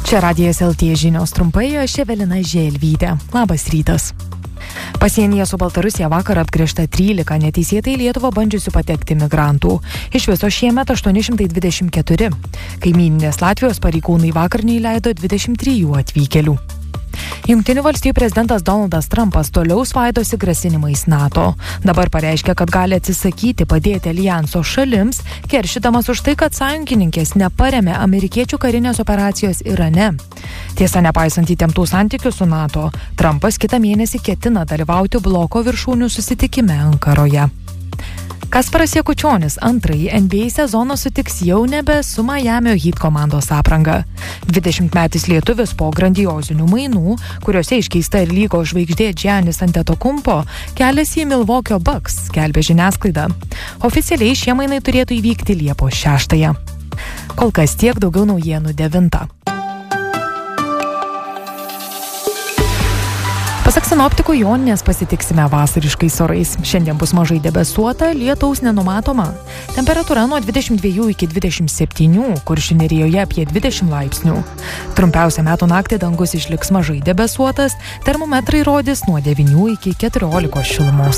Čia Radijas LT žinios trumpai, aš Evelina Želvytė. Labas rytas. Pasienyje su Baltarusija vakar apgręžta 13 neteisėtai į Lietuvą bandžiusių patekti migrantų. Iš viso šiemet 824. Kaimyninės Latvijos pareigūnai vakar neįleido 23 atvykėlių. Jungtinių valstijų prezidentas Donaldas Trumpas toliau svaidosi grasinimais NATO. Dabar pareiškia, kad gali atsisakyti padėti alijanso šalims, keršydamas už tai, kad sąjungininkės neparemė amerikiečių karinės operacijos Irane. Tiesa, nepaisant įtemptų santykių su NATO, Trumpas kitą mėnesį ketina dalyvauti bloko viršūnių susitikime Ankaroje. Kasparas Jakučionis antrąjį NBA sezoną sutiks jau nebe su Miami Heat komandos apranga. 20-metis lietuvis po grandiozinių mainų, kuriuose iškeista ir lygos žvaigždė Giannis Antetokounmpo, keliasi į Milwaukee Bucks, skelbia žiniasklaida. Oficialiai šie mainai turėtų įvykti Liepos 6. Kol kas tiek, daugiau naujienų 9. Pasak sinoptikų, Jonines pasitiksime vasariškais orais. Šiandien bus mažai debesuota, lietaus nenumatoma. Temperatūra nuo 22 iki 27, Kuršių nerijoje apie 20 laipsnių. Trumpiausia metų naktį dangus išliks mažai debesuotas, termometrai rodys nuo 9 iki 14 šilumos.